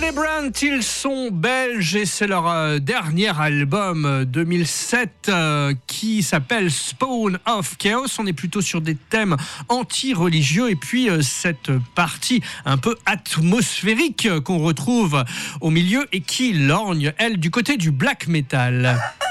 Celebrant, ils sont belges et c'est leur dernier album 2007 qui s'appelle Spawn of Chaos. On est plutôt sur des thèmes anti-religieux et puis cette partie un peu atmosphérique qu'on retrouve au milieu et qui lorgne, elle, du côté du black metal.